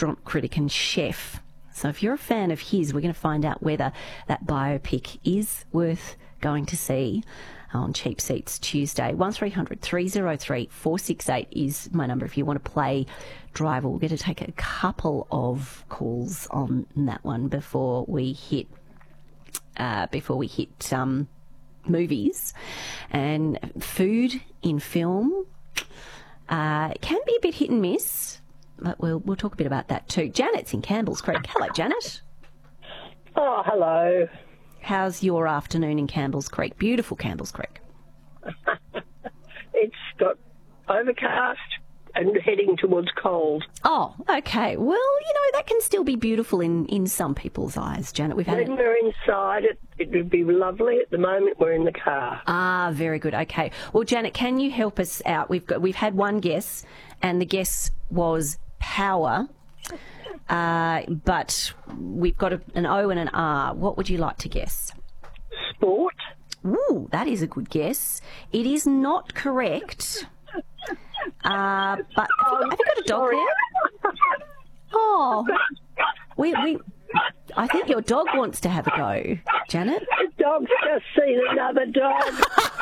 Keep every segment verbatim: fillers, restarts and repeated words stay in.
restaurant critic and chef. So if you're a fan of his, we're going to find out whether that biopic is worth going to see on Cheap Seats Tuesday. one three hundred three oh three four six eight is my number if you want to play Driver. We're going to take a couple of calls on that one before we hit uh, before we hit um, movies. And food in film uh, can be a bit hit and miss, but we'll we'll talk a bit about that too. Janet's in Campbell's Creek. Hello, Janet. Oh, hello. How's your afternoon in Campbell's Creek? Beautiful Campbell's Creek. It's got overcast and heading towards cold. Oh, okay. Well, you know, that can still be beautiful in, in some people's eyes, Janet. We've had When it. we're inside, it, it would be lovely. At the moment, we're in the car. Ah, very good. Okay. Well, Janet, can you help us out? We've got we've had one guess, and the guess was power. Uh, but we've got a, an O and an R. What would you like to guess? Sport. Ooh, that is a good guess. It is not correct. Uh, but have you, have you got a dog Sorry. there? Oh, we, we, I think your dog wants to have a go, Janet. The dog's just seen another dog.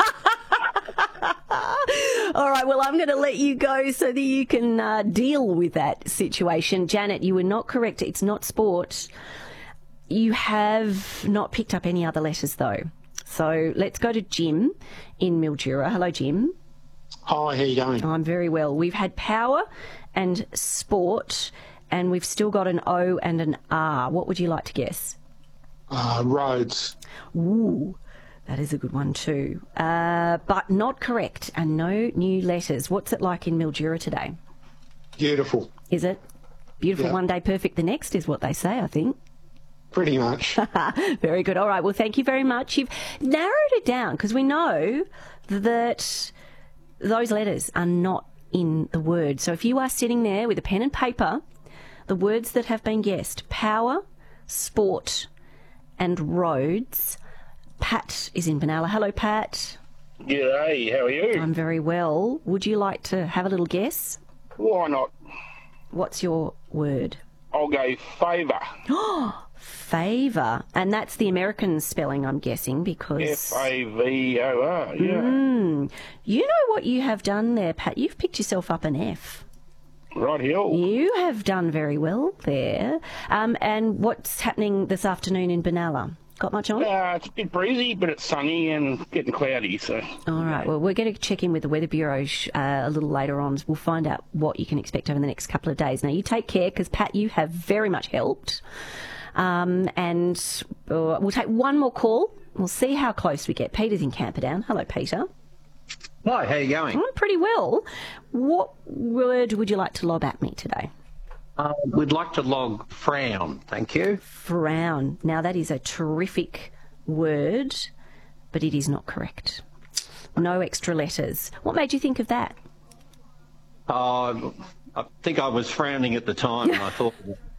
All right, well, I'm going to let you go so that you can uh, deal with that situation. Janet, you were not correct. It's not sport. You have not picked up any other letters, though. So let's go to Jim in Mildura. Hello, Jim. Hi, how you going? I'm very well. We've had power and sport, and we've still got an O and an R. What would you like to guess? Uh, roads. Ooh. That is a good one too. Uh, but not correct, and no new letters. What's it like in Mildura today? Beautiful. Is it? Beautiful Yeah. one day, perfect the next is what they say, I think. Pretty much. Very good. All right, well, thank you very much. You've narrowed it down because we know that those letters are not in the word. So if you are sitting there with a pen and paper, the words that have been guessed, power, sport and roads. Pat is in Benalla. Hello, Pat. G'day, how are you? I'm very well. Would you like to have a little guess? Why not? What's your word? I'll go favour. Favour. And that's the American spelling, I'm guessing, because... F A V O R, yeah. Mm. You know what you have done there, Pat? You've picked yourself up an F. Right here. You have done very well there. Um, and what's happening this afternoon in Benalla? Got much on? Uh, it's a bit breezy, but it's sunny and getting cloudy, so... All right, well, we're going to check in with the Weather Bureau sh- uh, a little later on. We'll find out what you can expect over the next couple of days. Now, you take care, because, Pat, you have very much helped. Um, and uh, we'll take one more call. We'll see how close we get. Peter's in Camperdown. Hello, Peter. Hi, how you going? I'm pretty well. What word would you like to lob at me today? Uh, we'd like to log frown, thank you. Frown. Now, that is a terrific word, but it is not correct. No extra letters. What made you think of that? Uh, I think I was frowning at the time, and I thought...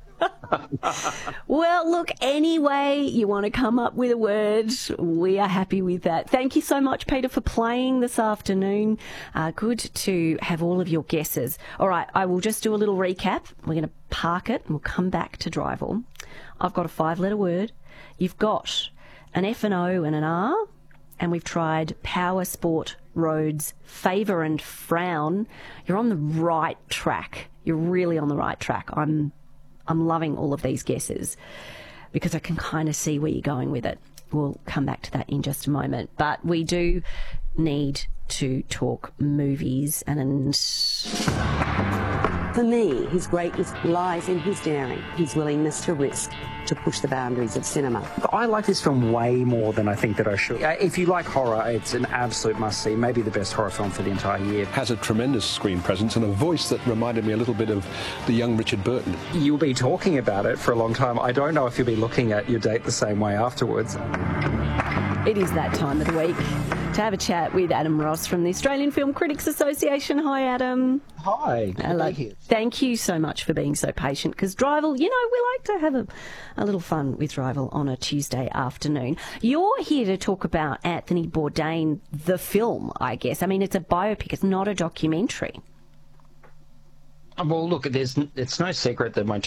Well, look, any way you want to come up with a word, we are happy with that. Thank you so much, Peter, for playing this afternoon. Uh, good to have all of your guesses. All right, I will just do a little recap. We're going to park it and we'll come back to Drival. I've got a five-letter word. You've got an F and O and an R, and we've tried power, sport, roads, favour and frown. You're on the right track. You're really on the right track. I'm I'm loving all of these guesses because I can kind of see where you're going with it. We'll come back to that in just a moment. But we do need to talk movies and... For me, his greatness lies in his daring, his willingness to risk, to push the boundaries of cinema. I like this film way more than I think that I should. Uh, If you like horror, it's an absolute must-see, maybe the best horror film for the entire year. Has a tremendous screen presence and a voice that reminded me a little bit of the young Richard Burton. You'll be talking about it for a long time. I don't know if you'll be looking at your date the same way afterwards. It is that time of the week to have a chat with Adam Ross from the Australian Film Critics Association. Hi, Adam. Hi. Good Hello. to be here. Thank you so much for being so patient, because Drival, you know, we like to have a, a little fun with Drival on a Tuesday afternoon. You're here to talk about Anthony Bourdain, the film, I guess. I mean, it's a biopic. It's not a documentary. Well, look, there's, it's no secret that my